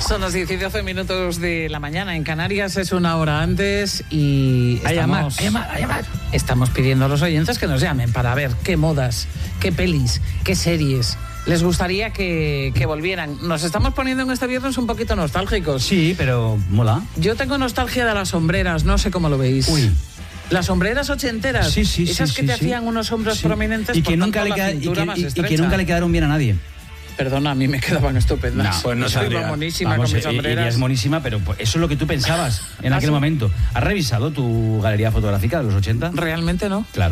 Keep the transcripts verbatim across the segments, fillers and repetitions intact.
Son las diez y doce minutos de la mañana. En Canarias es una hora antes y a llamar, estamos, a llamar, a llamar. Estamos pidiendo a los oyentes que nos llamen para ver qué modas, qué pelis, qué series les gustaría que, que volvieran. Nos estamos poniendo en este viernes un poquito nostálgicos. Sí, pero mola. Yo tengo nostalgia de las sombreras, no sé cómo lo veis. Uy. Las sombreras ochenteras, sí, sí, esas sí, que sí, te sí. hacían unos hombros sí. prominentes y que, por nunca tanto, le la queda, y, cintura que, más y, y estrecha. que nunca le quedaron bien a nadie. Perdona, a mí me quedaban estupendas. No, pues no Soy sabría. monísima Vamos, con mis ella sombreras. es monísima, pero eso es lo que tú pensabas en ¿Ah, aquel sí? momento. ¿Has revisado tu galería fotográfica de los ochenta? Realmente no. Claro.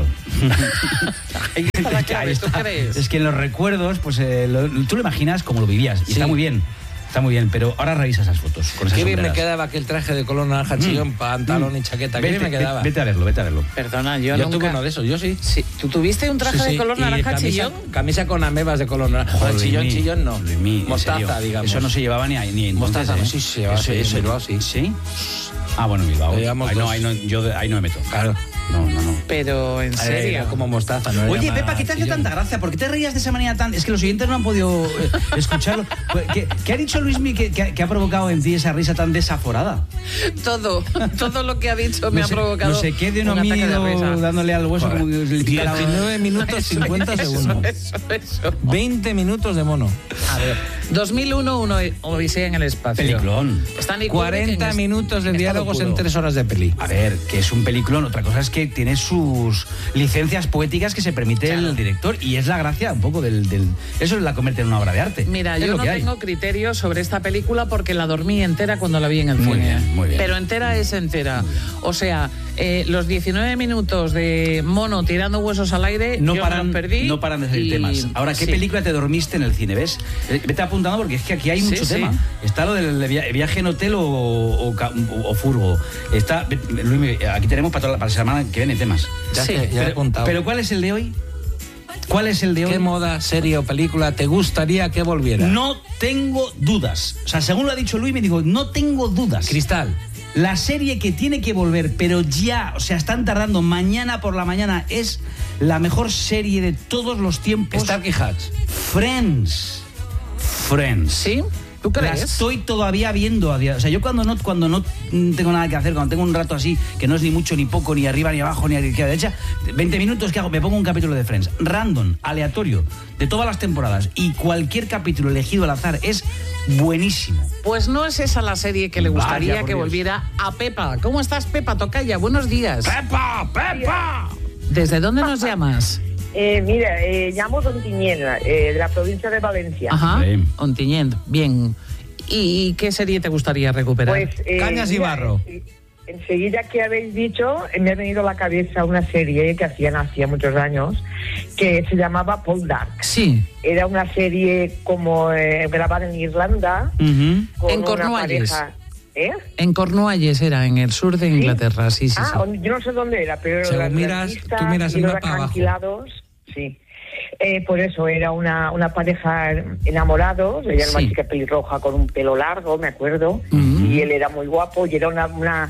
Ahí está la clave, ¿tú crees? Es que en los recuerdos, pues eh, lo, tú lo imaginas como lo vivías. Y Sí. está muy bien. Está muy bien, pero ahora revisa esas fotos. Con esas Qué bien me sombreras. quedaba aquel traje de color naranja, chillón, pantalón y chaqueta. Qué Vete, bien me quedaba. vete a verlo, vete a verlo. Perdona, yo, Yo nunca... tuve uno de esos, yo sí. Sí, ¿tú tuviste un traje Sí, sí, de color y naranja camisa, chillón? Camisa con amebas de color naranja. Joder, chillón, Luismi, chillón no. Luismi, en Mostaza, serio. digamos. Eso no se llevaba ni, ni entonces, Mostaza, ¿eh? sí, se llevaba, Eso- sí, eso- en Bilbao, sí. ¿Sí? Ah, bueno, en Bilbao. Lo llevamos Ahí no, dos. ahí no, yo de- ahí no me meto. Claro. No, no, no. Pero en serio. Era como mostaza, ¿no? Oye, Era Pepa, más ¿qué te hace chillón. tanta gracia? ¿Por qué te reías de esa manera tan...? Es que los oyentes no han podido eh, escucharlo. ¿Qué, qué ha dicho Luismi que, que, que ha provocado en ti esa risa tan desaforada? Todo, todo lo que ha dicho me no ha sé, provocado No sé qué de un un ataque de homínido risa. dándole al hueso Joder. como que le pica la- diecinueve minutos Eso, cincuenta eso, segundos. Eso, eso. veinte minutos de mono. A ver, dos mil uno, uno Odisea en el espacio. Peliculón. Stanley Kubrick cuarenta en- minutos de en estado diálogos puro. en tres horas de peli. A ver, que es un peliculón. Otra cosa es que tiene sus licencias poéticas que se permite Claro. el director. Y es la gracia un poco del... del- eso es la convierte en una obra de arte. Mira, Es yo lo no que hay. tengo criterio sobre esta película porque la dormí entera cuando la vi en el Muy cine. bien, muy bien. Pero entera es entera. O sea, eh, los diecinueve minutos de mono tirando huesos al aire, No yo paran, los perdí. no paran de salir y- temas. Ahora, ¿qué sí. película te dormiste en el cine? ¿Ves? Eh, Vete apuntando porque es que aquí hay Sí, mucho sí. tema. Está lo del via- viaje en hotel o, o, ca- o- o furgo. Está, ve- Luis, aquí tenemos para, toda la, para la semana que viene temas. Ya, Sí, te- ya he pero, apuntado. pero ¿cuál es el de hoy? ¿Cuál es el de hoy? ¿Qué moda, serie o película te gustaría que volviera? No tengo dudas. O sea, según lo ha dicho Luis, me digo, no tengo dudas. Cristal. La serie que tiene que volver, pero ya, o sea, están tardando, mañana por la mañana, es la mejor serie de todos los tiempos. Starkey Hatch. Friends. Friends. ¿Sí? ¿Tú La crees? estoy todavía viendo a día. O sea, yo cuando no, cuando no tengo nada que hacer, cuando tengo un rato así, que no es ni mucho ni poco, ni arriba ni abajo, ni a la izquierda derecha, veinte minutos, ¿qué hago? Me pongo un capítulo de Friends. Random, aleatorio, de todas las temporadas. Y cualquier capítulo elegido al azar es buenísimo. Pues no es esa la serie que le Vaya, gustaría por que Dios. volviera a Pepa. ¿Cómo estás, Pepa? Tocaya, buenos días. ¡Pepa! ¡Pepa! ¿Desde dónde nos llamas? Eh, mira, eh, llamo Don Tiñena, eh, de la provincia de Valencia. Ajá, Bien. Ontinyent, bien. ¿Y qué serie te gustaría recuperar? Pues, eh, Cañas y mira, barro. eh, enseguida que habéis dicho, eh, me ha venido a la cabeza una serie que hacían hacía muchos años, que se llamaba Paul Dark. Sí, Era una serie como eh, grabada en Irlanda. Ujú. Con En una Cornualles. pareja- ¿Eh? en Cornualles era, en el sur de Inglaterra, sí, sí, Ah, sí. yo no sé dónde era, pero Según las miras- revistas tú miras y el los mapa abajo. acantilados, sí. Eh, por eso era una, una pareja enamorados, ella era Sí. una chica pelirroja con un pelo largo, me acuerdo, Ujú. y él era muy guapo, y era una, una,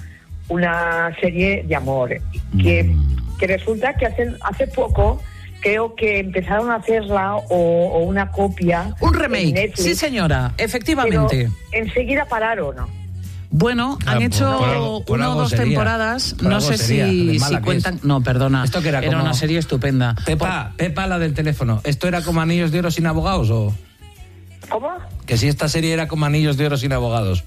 una serie de amor, que, Mm. que resulta que hace, hace poco creo que empezaron a hacerla o, o una copia. Un en remake, Netflix, sí señora, pero efectivamente. enseguida pararon, ¿no? Bueno, han Ah, hecho por algo- por una o algo dos sería. temporadas, Por no algo sé sería, de si, mala si que cuentan... es. No, perdona, ¿Esto qué era, como- una serie estupenda. Pepa, Pepa, la del teléfono. ¿Esto era como Anillos de Oro sin abogados o...? ¿Cómo? Que si esta serie era como Anillos de Oro sin abogados.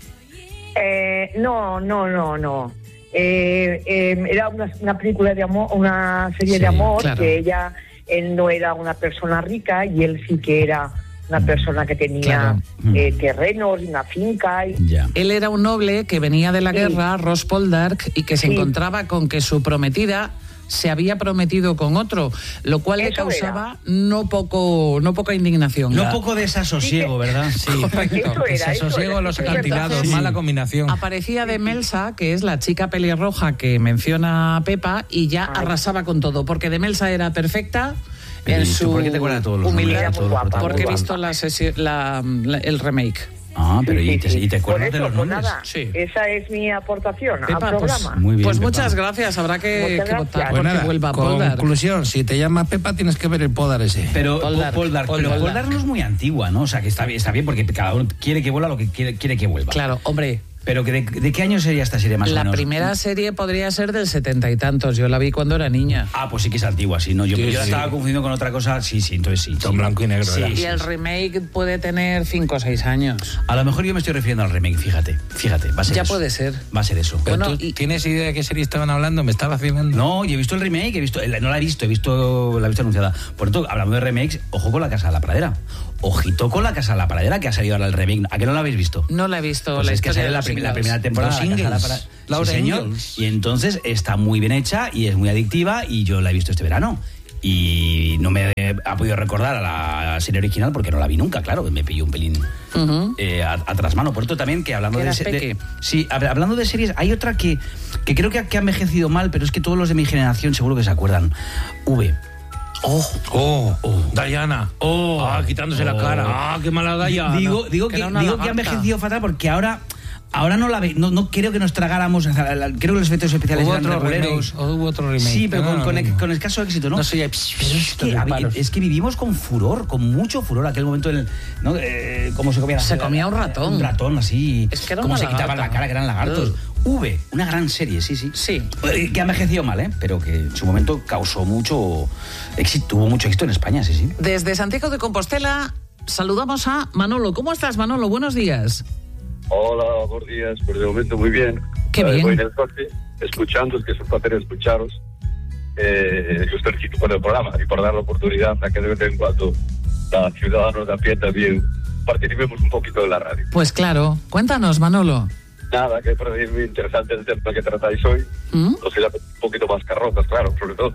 Eh, no, no, no, no. Eh, eh, era una, una película de amor, una serie Sí, de amor, claro. que ella, él no era una persona rica y él sí que era una persona que tenía Claro. eh, terrenos, una finca. Y, Ya. Él era un noble que venía de la Sí. guerra, Ross Poldark, y que se Sí. encontraba con que su prometida se había prometido con otro, lo cual le Eso causaba no poco no poca indignación. No poco desasosiego, ¿verdad? Sí. Correcto. Eso Que era, se eso sosiego era, en los eso es verdad. acantilados. Sí. Mala combinación. Aparecía de Melsa, que es la chica pelirroja que menciona Pepa, y ya Ay. arrasaba con todo, porque de Melsa era perfecta Pero, en ¿y tú su por qué te acuerdas de todos los humildad, nombres de todos los guapa, porque he protagonistas? visto la sesi- la- la- el remake. Ah, pero Sí, ¿y, sí, te, sí. ¿y te acuerdas Por de eso, los pues nombres? nada, Sí. esa es mi aportación Pepa, al pues, programa. Muy bien, pues Pepa. muchas gracias. Habrá que, Muchas que votar gracias. porque Pues nada, vuelva a Poldar. conclusión, si te llamas Pepa tienes que ver el Podar ese. Pero Poldar, Poldar, pero Poldar. Poldar no es muy antigua, ¿no? O sea, que está bien, está bien porque cada uno quiere que vuelva lo que quiere, quiere que vuelva. Claro, hombre. Pero que de, ¿de qué año sería esta serie más o La menos? primera serie podría ser del setenta y tantos. Yo la vi cuando era niña. Ah, pues sí que es antigua, sí. No, yo, Sí, yo la sí. estaba confundiendo con otra cosa. Sí, sí, entonces sí. Con sí. blanco y negro Sí, era. Y sí, el sí. remake puede tener cinco o seis años. A lo mejor yo me estoy refiriendo al remake, fíjate. Fíjate, va a ser Ya eso. puede ser. Va a ser eso. Pero bueno, tú y- tienes idea de qué serie estaban hablando, me estaba vacilando. No, yo he visto el remake, he visto, no la he visto, he visto la he visto anunciada. Por tanto, hablando de remakes, ojo con La Casa de la Pradera. Ojito con La Casa de la Pradera, que ha salido ahora el remake. ¿A qué no lo habéis visto? No la he visto. Pues la es que historia sale de la, los prim- la Ingalls. primera temporada. Los de La Casa de la Ingalls. Pradera. Laura Sí, señor. Ingalls. Y entonces está muy bien hecha y es muy adictiva y yo la he visto este verano. Y no me ha podido recordar a la serie original porque no la vi nunca, claro, me pilló un pelín Ujú. eh, a, a trasmano. Por esto también que hablando Que de, eras se- de- peque. sí, hab- hablando de series, hay otra que, que creo que ha, que ha envejecido mal, pero es que todos los de mi generación seguro que se acuerdan. V. Oh, oh, Diana. Oh. ah, quitándose la Oh. cara. Ah, qué mala Diana. Digo, digo que que, era una digo que ha lagarta. envejecido fatal porque ahora, ahora no la ve, no, no creo que nos tragáramos, o sea, la- creo que los efectos especiales Hubo eran otro reguleros. remake. Hubo otro remake. Sí, pero No, con, no, con, no, no. con escaso éxito, ¿no? No soy- Pero es que, hab- es que vivimos con furor, con mucho furor. Aquel momento, en el, ¿no? Eh, cómo se comía. Se comía un ratón. Un ratón, así. Es que era cómo una se quitaban lagarta. la cara, que eran lagartos. V, una gran serie, sí, sí. Sí. Eh, Que ha envejecido mal, ¿eh? Pero que en su momento causó mucho éxito, tuvo mucho éxito en España, sí, sí. Desde Santiago de Compostela saludamos a Manolo. ¿Cómo estás, Manolo? Buenos días. Hola, buenos días. Pues de momento muy bien. Qué Eh, bien. Voy en el coche, escuchando, es que es un placer escucharos. Eh, yo os felicito por el programa y por dar la oportunidad a que de vez en cuando la ciudadanos de a pie también participemos un poquito de la radio. Pues claro, cuéntanos, Manolo. Nada, que parece muy interesante el tema que tratáis hoy. ¿Mm? Los que ya un poquito más carrozas, claro, sobre todo.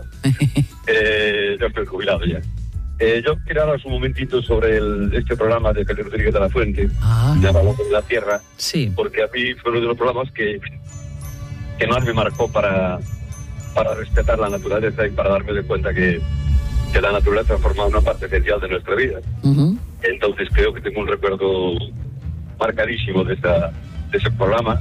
Eh, yo estoy jubilado ya. Eh, yo quería hablaros un momentito sobre el, este programa de Felipe Rodríguez de la Fuente, Ah, llamado La Tierra, sí. porque a mí fue uno de los programas que, que más me marcó para, para respetar la naturaleza y para darme de cuenta que, que la naturaleza forma una parte esencial de nuestra vida. Ujú. Entonces creo que tengo un recuerdo marcadísimo de, esa, de ese programa.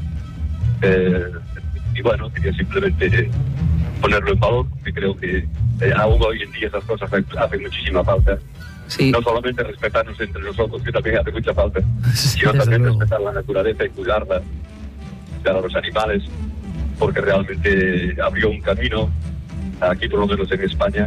Eh, y bueno, quería simplemente ponerlo en valor, porque creo que eh, aún hoy en día esas cosas hacen, hacen muchísima falta. Sí. No solamente respetarnos entre nosotros, que también hace mucha falta, Sí, sino desde también luego. respetar la naturaleza y cuidarla, cuidar a los animales, porque realmente abrió un camino, aquí por lo menos en España,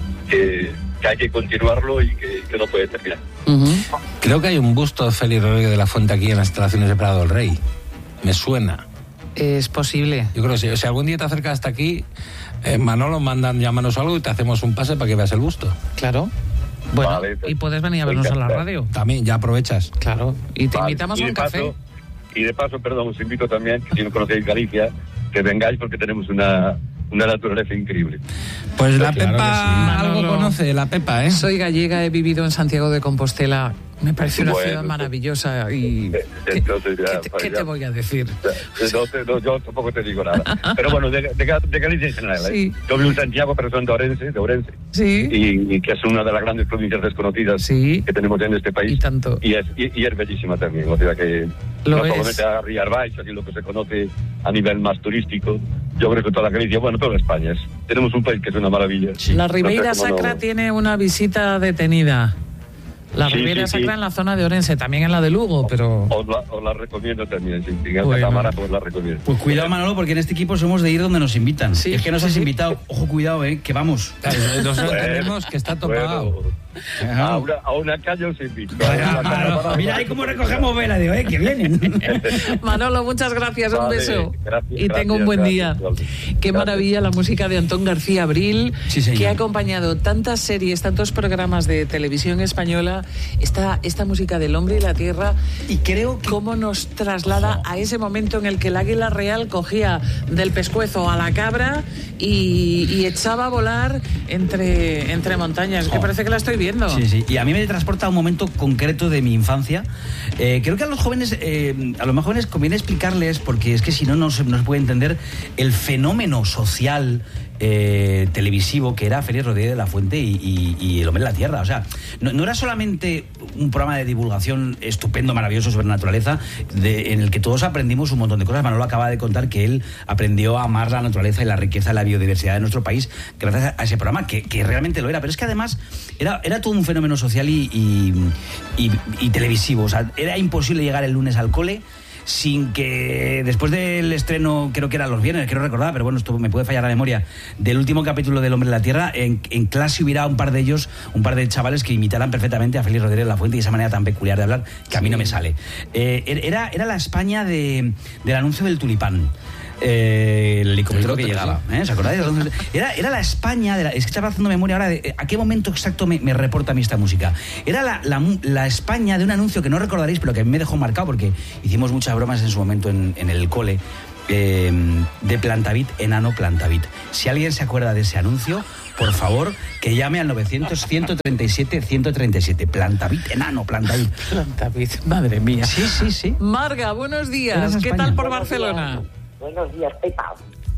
que, que hay que continuarlo y que, que no puede terminar. Ujú. Creo que hay un busto de Félix Rodríguez de la Fuente aquí en las instalaciones de Prado del Rey. Me suena. Es posible. Yo creo que sí. Si algún día te acercas hasta aquí, eh, Manolo, mandan, llámanos algo y te hacemos un pase para que veas el busto. Claro. Bueno, Vale, pues, y puedes venir a vernos a la encantado. radio. También, ya aprovechas. Claro. Y te Vale, invitamos y a de un café. paso- y de paso, perdón, os invito también, que si no conocéis Galicia, que vengáis porque tenemos una, una naturaleza increíble. Pues la Claro Pepa que sí. algo Manolo. conoce, la Pepa, ¿eh? Soy gallega, he vivido en Santiago de Compostela. Me parece una Bueno, ciudad pues- maravillosa y... Eh, ¿Qué, entonces ya, qué te, pues qué ya. te voy a decir? No, te- no, yo tampoco te digo nada. Pero bueno, de, de, de Galicia en general. ¿eh? Sí. Yo vivo en Santiago, pero soy de Orense, de Orense. Sí. Y, y que es una de las grandes provincias desconocidas Sí. que tenemos en este país. Y tanto. Y es, y, y es bellísima también. O sea que Lo no es. solamente a Rías Baixas y lo que se conoce a nivel más turístico. Yo creo que toda Galicia, bueno, toda España es. Tenemos un país que es una maravilla. La No Ribeira sé cómo Sacra no- tiene una visita detenida. La Sí, Ribeira sí, Sacra sí. en la zona de Orense, también en la de Lugo, pero... Os la, os la recomiendo también. Si en Bueno. esta cámara os la recomiendo. Pues cuidado, Manolo, porque en este equipo somos de ir donde nos invitan. Sí, Es que nos sí, has sí. invitado. Ojo, cuidado, ¿eh? Que vamos. Claro, nosotros Bueno, entendemos que está topado. Bueno, a, una, a una calle os invito. A una Claro, cámara- mira ahí cómo recogemos vela, digo, ¿eh? Que vienen. Manolo, muchas gracias, un Vale, beso. gracias, y tengo un gracias, buen gracias, día. gracias. Qué Gracias. maravilla la música de Antón García Abril, Sí, señor. que ha acompañado tantas series, tantos programas de televisión española. Esta, esta música del hombre y la tierra, Y creo que... cómo nos traslada a ese momento en el que el águila real cogía del pescuezo a la cabra y, y echaba a volar entre, entre montañas. Que Oh. parece que la estoy viendo. Sí, sí. Y a mí me transporta a un momento concreto de mi infancia. Eh, creo que a los jóvenes, eh, a los más jóvenes conviene explicarles, porque es que si no, no se, no se puede entender el fenómeno social eh, televisivo que era Félix Rodríguez de la Fuente y, y, y El hombre de la tierra. O sea, no, no era solamente un programa de divulgación estupendo, maravilloso sobre naturaleza, de, en el que todos aprendimos un montón de cosas. Manolo acaba de contar que él aprendió a amar la naturaleza y la riqueza de la biodiversidad de nuestro país gracias a ese programa, que, que realmente lo era. Pero es que además era, era todo un fenómeno social y, y, y, y televisivo. O sea, era imposible llegar el lunes al cole sin que después del estreno, creo que era los viernes, quiero recordar, pero bueno, esto me puede fallar la memoria, del último capítulo del Hombre de la Tierra, en, en clase hubiera un par de ellos, un par de chavales que imitaran perfectamente a Félix Rodríguez de la Fuente y esa manera tan peculiar de hablar que a mí no me sale. Eh, era, era la España de, del anuncio del tulipán. Eh, el helicóptero que llegaba, ¿eh? ¿Os acordáis? Era, era la España de la, es que estaba haciendo memoria ahora de a qué momento exacto me, me reporta a mí esta música. Era la, la, la España de un anuncio que no recordaréis, pero que a mí me dejó marcado porque hicimos muchas bromas en su momento en, en el cole, eh, de Plantavit, enano Plantavit. Si alguien se acuerda de ese anuncio, por favor, que llame al novecientos, ciento treinta y siete, ciento treinta y siete. Plantavit, enano, Plantavit. Plantavit, madre mía. Sí, sí, sí. Marga, buenos días. ¿Qué España? tal por Buenos Barcelona? días. Buenos días, Pepa.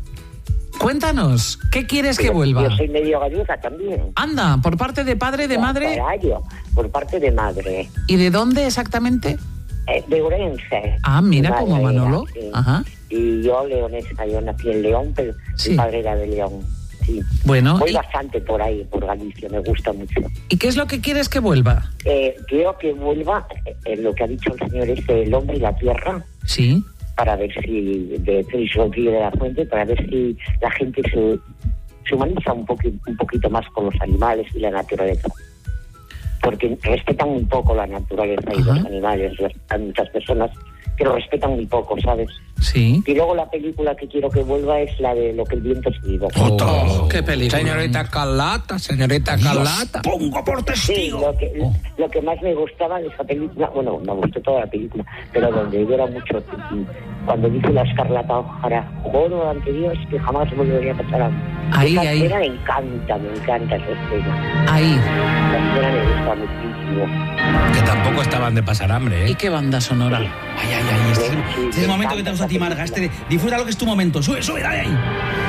Cuéntanos, ¿qué quieres que Pero vuelva? Yo soy medio gallega también. Anda, ¿por parte de padre, de madre? Caballo, por parte de madre. ¿Y de dónde exactamente? Eh, de Ourense. Ah, mira, Mi como madre Manolo. era, sí. Ajá. Y yo, leonesa, yo nací en León, pero Sí. mi padre era de León. Sí. Bueno, Voy ¿y, bastante por ahí, por Galicia, me gusta mucho. ¿y qué es lo que quieres que vuelva? Eh, quiero que vuelva eh, lo que ha dicho el señor este, El hombre y la tierra, Sí. para ver si, de Félix Rodríguez de la Fuente, para ver si la gente se, se humaniza un, poqui, un poquito más con los animales y la naturaleza. Porque respetan muy poco la naturaleza y Ajá. los animales. Hay muchas personas que lo respetan muy poco, ¿sabes? Sí. Y luego la película que quiero que vuelva es la de Lo que el viento se llevó. Oh, qué película. Señorita Carlata, señorita Carlata. Pongo por Sí, testigo. lo que, Oh. lo que más me gustaba de esa película, bueno, me gustó toda la película, pero donde llora mucho, cuando dice la Escarlata O'Hara, juro ante Dios que jamás volvería a pasar algo. Ahí, esa ahí. escena me encanta, me encanta esa escena. Ahí. La escena me gusta muchísimo. Que tampoco estaban de pasar hambre, ¿Y ¿eh? qué banda sonora? Ay, ay, ay. Este, es- Sí, este es me el momento que encanta te gusta a ti, esa Marga. Este, película. disfruta lo que es tu momento. Sube, sube, dale ahí.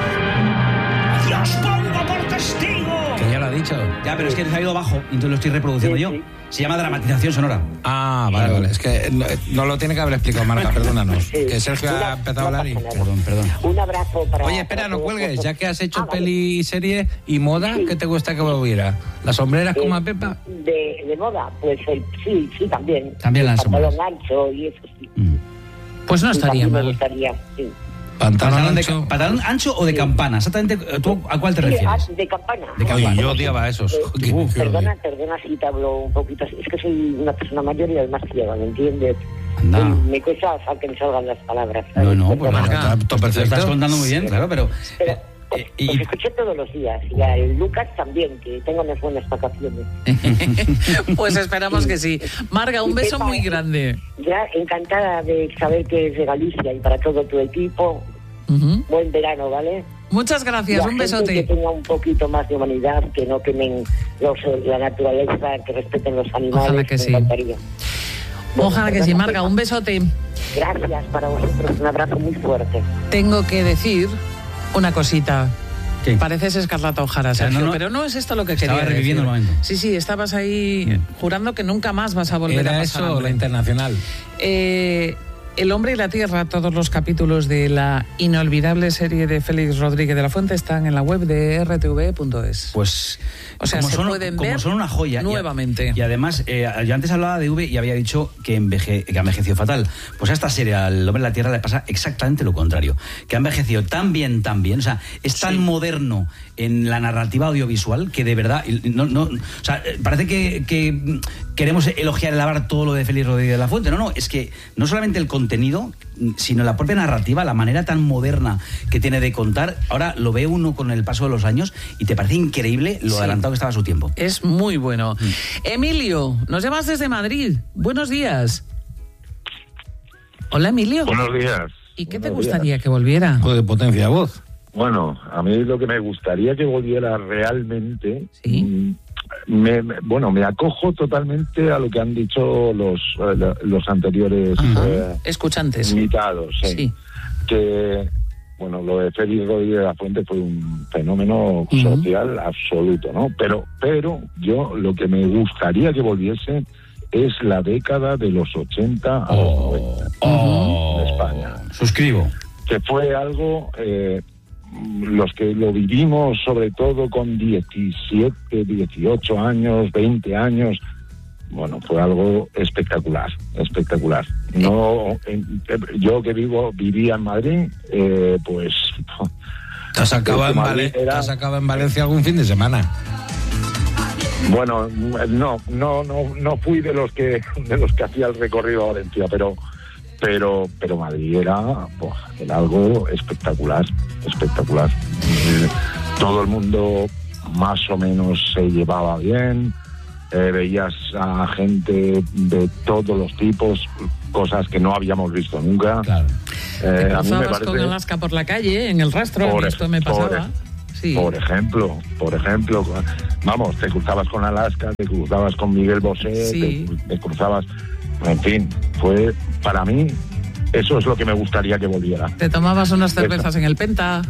Dios pongo por testigo. Que ya lo ha dicho. Ya, pero es que se ha ido bajo, entonces lo estoy reproduciendo Sí, yo. sí. Se llama dramatización sonora. Ah, vale, vale. Es que no, no lo tiene que haber explicado, Marga, perdónanos. Sí. Que Sergio ha Una- empezado a hablar y... no pasa nada. Perdón, perdón. Un abrazo para... Oye, espera, para no todos cuelgues. vosotros. Ya que has hecho Ah, vale. peli y serie y moda, Sí. ¿qué te gusta que volviera? ¿Las sombreras como a Pepa? De, de moda, pues el, sí, sí, también. También las Pantalón sombras. ancho y eso sí. Mm. Pues no Sí, estaría también me mal. gustaría, sí. Pantalón ¿Pantalón, de, ancho. ¿Pantalón ancho o de campana? Exactamente, ¿tú a cuál te Sí, refieres? ah, de campana. De Uy, campana. yo odiaba esos. Eh, Qué- uf, qué Perdona, odio. perdona si te hablo un poquito así. Es que soy una persona mayor y además ciega, ¿me entiendes? Anda. Y me cuesta hasta que me salgan las palabras. ¿sabes? No, no, pues Perdona. Marga, Está todo pues, lo perfecto. estás contando muy bien, claro, pero... Pero eh, os, eh, y- os escuché todos los días. Y a Lucas también, que tengo unas buenas vacaciones. Pues esperamos que sí. Marga, un Y beso Pepa, muy grande. Ya encantada de saber que es de Galicia y para todo tu equipo. Ujú. Buen verano, ¿vale? Muchas Y gracias, a un gente besote. que tenga un poquito más de humanidad, que no quemen los, la naturaleza, que respeten los animales. Ojalá que me sí. encantaría. Bueno, Ojalá que sí, perdona, Marga, Pepa. un besote. Gracias para vosotros, un abrazo muy fuerte. Tengo que decir una cosita. ¿Qué? Pareces Escarlata O'Hara, sea, Sergio, no, no. pero no es esto lo que Estaba quería reviviendo decir. el momento. Sí, sí, estabas ahí jurando que nunca más vas a volver a Era pasar eso, hambre. la internacional. Eh, El hombre y la tierra, todos los capítulos de la inolvidable serie de Félix Rodríguez de la Fuente están en la web de r t v punto es. Pues O sea, como se son, pueden como ver son una joya. nuevamente. Y, y además, eh, yo antes hablaba de V y había dicho que, enveje, que ha envejecido fatal. Pues a esta serie, al hombre de la tierra, le pasa exactamente lo contrario. Que ha envejecido tan bien, tan bien. O sea, es tan Sí. moderno en la narrativa audiovisual que de verdad... No, no, o sea, parece que, que queremos elogiar, alabar todo lo de Félix Rodríguez de la Fuente. No, no, es que no solamente el contenido, sino la propia narrativa, la manera tan moderna que tiene de contar. Ahora lo ve uno con el paso de los años y te parece increíble lo Sí. adelantado que estaba a su tiempo. Es muy bueno. Emilio, nos llamas desde Madrid. Buenos días. Hola, Emilio. Buenos días. ¿Y qué te Buenos gustaría días. que volviera? Joder, potencia de voz. Bueno, a mí lo que me gustaría que volviera realmente, Sí. mm, me, me- bueno, me acojo totalmente a lo que han dicho los eh, los anteriores Ajá. eh, Escuchantes. invitados, sí. Sí. que bueno, lo de Félix Rodríguez de la Fuente fue un fenómeno uh-huh. social absoluto, ¿no? Pero, pero yo lo que me gustaría que volviese es la década de los ochenta a los noventa oh, en España. Suscribo. Que fue algo, eh, los que lo vivimos sobre todo con diecisiete, dieciocho años, veinte años, bueno, fue algo espectacular, espectacular. No, en, yo que vivo, vivía en Madrid, eh, pues... ¿Te has acabado en, Vale- era... en Valencia algún fin de semana? Bueno, no, no, no, no fui de los que de los que hacía el recorrido a Valencia, pero pero pero Madrid era, pues, era algo espectacular, espectacular. Eh, todo el mundo más o menos se llevaba bien, eh, veías a gente de todos los tipos, cosas que no habíamos visto nunca. Claro. Eh, Te a mí me cruzabas parece... con Alaska por la calle, en el rastro, Por esto me por pasaba. Sí. Por ejemplo, por ejemplo, vamos, te cruzabas con Alaska, te cruzabas con Miguel Bosé, Sí. te, te cruzabas, en fin, fue, para mí, eso es lo que me gustaría que volviera. Te tomabas unas cervezas Eso. en el Penta.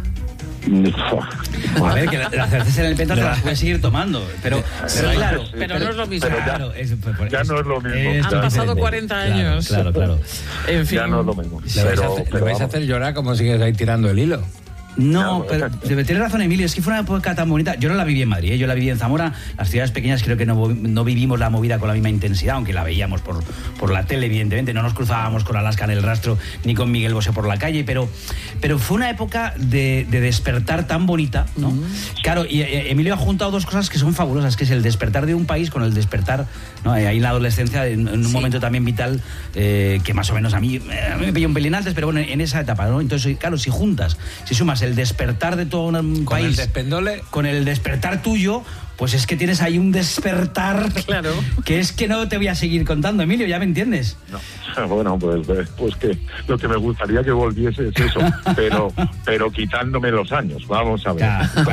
A ver, que la- las cervezas en el Penta te las puedes seguir tomando, pero, pero Sí, claro, sí, pero no es lo mismo. pero ya- claro, es- por- por- ya no es lo mismo. esto Han es pasado diferente. cuarenta Claro, años. Claro, claro. En fin. Ya no es lo mismo. Le vais, Pero, a, hacer, le pero vais a vamos. hacer llorar como sigues ahí tirando el hilo. No, Claro. pero tienes razón, Emilio, es que fue una época tan bonita. Yo no la viví en Madrid, ¿eh? Yo la viví en Zamora. Las ciudades pequeñas creo que no, no vivimos la movida con la misma intensidad, aunque la veíamos por, por la tele, evidentemente. No nos cruzábamos con Alaska en el rastro ni con Miguel Bosé por la calle, pero, pero fue una época de, de despertar tan bonita, ¿no? Mm. Claro, y eh, Emilio ha juntado dos cosas que son fabulosas, que es el despertar de un país con el despertar, ¿no? Eh, ahí en la adolescencia, en, en un Sí. momento también vital, eh, que más o menos a mí, eh, a mí me pilló un pelín antes, pero bueno, en esa etapa, ¿no? Entonces, claro, si juntas, si sumas el despertar de todo un Con el país despendole. con el despertar tuyo, pues es que tienes ahí un despertar Claro. que es que no te voy a seguir contando, Emilio, ¿ya me entiendes? No. Bueno, pues, pues que lo que me gustaría que volviese es eso, pero, pero quitándome los años, vamos a ver.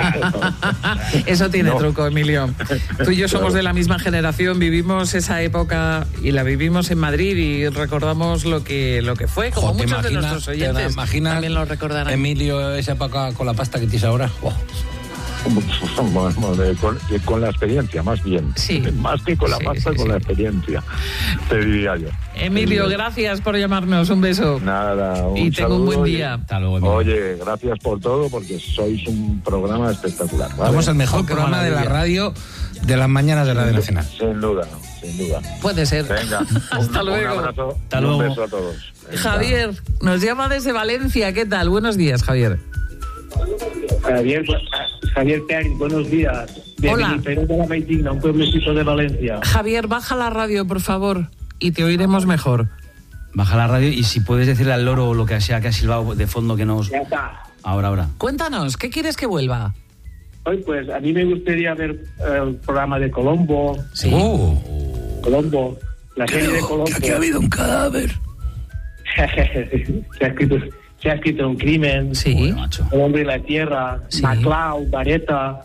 Eso tiene No. truco, Emilio. Tú y yo somos de la misma generación, vivimos esa época y la vivimos en Madrid y recordamos lo que lo que fue, como Jo, ¿te muchos de imaginas- nuestros te oyentes imaginas, también lo recordarán. Emilio, esa época con la pasta que tienes ahora? Oh. Bueno, con, con la experiencia, más bien. Sí. Más que con la Sí, pasta, sí, con sí. la experiencia, te diría yo. Emilio, Te diría yo. gracias por llamarnos, un beso. Nada, un Y tengo un buen saludo y- día. Hasta luego, Emilio. Oye, gracias por todo, porque sois un programa espectacular. ¿vale? Somos el mejor Oh, qué programa de la maravilla. radio de las mañanas de Radio Nacional. Sin duda, sin duda. Puede ser. Venga, Hasta un, luego. Un abrazo Hasta y un luego. beso a todos. Venga. Javier, nos llama desde Valencia. ¿Qué tal? Buenos días, Javier. Javier, Javier Pérez, buenos días. De Hola. Benifero de la Maitigna, un pueblecito de Valencia. Javier, baja la radio, por favor, y te oiremos mejor. Baja la radio y si puedes decirle al loro lo que sea que ha silbado de fondo que nos... Ya está. Ahora, ahora. Cuéntanos, ¿qué quieres que vuelva? Hoy, pues, a mí me gustaría ver eh, el programa de Colombo. Sí. Oh. Colombo, la serie de Colombo. Que aquí ha habido un cadáver. se, ha escrito, se ha escrito un crimen. Sí. Joder, macho. El hombre y la tierra. Sí. MacLeod, Vareta.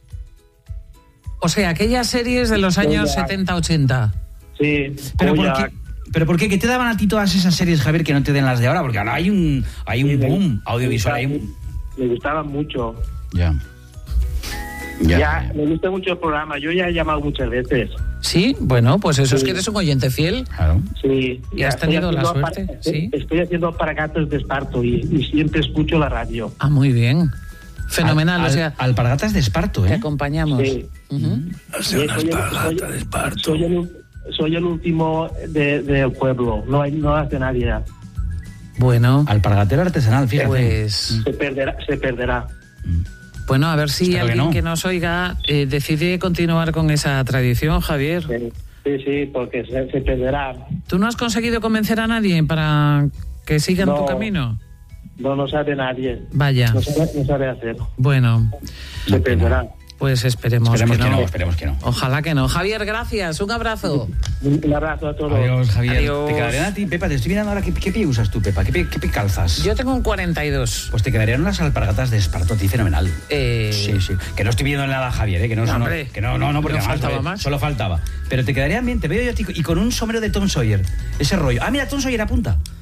O sea, aquellas series de los años Koyak. setenta ochenta. Sí. Pero ¿por Koyak. qué? ¿Pero por qué? ¿Qué te daban a ti todas esas series, Javier, que no te den las de ahora? Porque ahora hay un, hay un Sí, me- boom audiovisual. Hay un... Me gustaban mucho. Ya. Ya, Ya. me gusta mucho el programa. Yo ya he llamado muchas veces. Sí, bueno, pues eso es Sí. que eres un oyente fiel. Claro. Sí. ¿Y has Estoy tenido la haciendo suerte? apar- Sí. Estoy haciendo aparatos de esparto y, y siempre escucho la radio. Ah, muy bien. Fenomenal, Al- o sea, al- alpargatas de Esparto, te ¿eh? acompañamos. Sí. Ujú. Soy el, soy- soy el- soy el último de- del pueblo. No hay, no hace nadie. Bueno, Alpargatero artesanal, fíjate. pues Se perderá. Se perderá. bueno, a ver si Espero que alguien no. que nos oiga eh, decide continuar con esa tradición, Javier. Sí, sí, sí, porque se, se perderá. ¿Tú no has conseguido convencer a nadie para que sigan No. tu camino? No lo sabe nadie. Vaya, No sabe, no sabe hacer. bueno, Se perderá. pues esperemos, Esperemos que, que no. no, esperemos que no. Ojalá que no. Javier, gracias, un abrazo. Un abrazo a todos. Adiós, Javier. Adiós. Te quedarían a ti, Pepa, te estoy mirando ahora. ¿Qué, qué pie usas tú, Pepa? ¿Qué pie, qué pie calzas? Yo tengo un cuarenta y dos. Pues te quedarían unas alpargatas de Esparto a ti, fenomenal. Eh, Sí, sí. Que no estoy viendo nada a Javier, ¿eh? Que no, No, no, hombre. que no, no, no, porque No además, faltaba eh, más. Solo faltaba. Pero te quedarían bien, te veo yo a ti y con un sombrero de Tom Sawyer. Ese rollo. Ah, mira, Tom Sawyer apunta.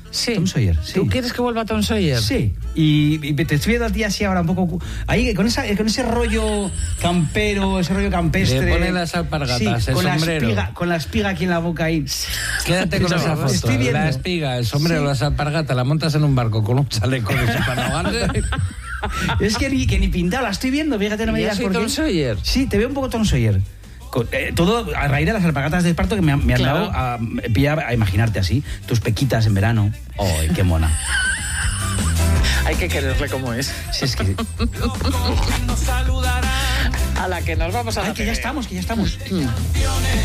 Sí. Tom Sawyer, sí. ¿Tú quieres que vuelva Tom Sawyer? Sí. Y, y te estoy viendo a ti así ahora un poco... Ahí, con, esa, con ese rollo campero, ese rollo campestre... Le pone las alpargatas, sí, el con sombrero. La espiga, con la espiga aquí en la boca ahí. Quédate con No, esa foto. estoy viendo. La espiga, el sombrero, Sí. las alpargatas, la montas en un barco con un chaleco de eso para ahogarse. Es que ni, que ni pintado, la estoy viendo, fíjate, no me ¿Ya digas soy por Tom qué. Sawyer? Sí, te veo un poco Tom Sawyer. Con, eh, todo a raíz de las alpargatas de esparto que me, han- me han Claro. dado a, pillar, a imaginarte así, tus pequitas en verano. ¡Ay, qué mona! Hay que quererle como es. Si es que... A la que nos vamos a la Ay, que ya tele. estamos, que ya estamos.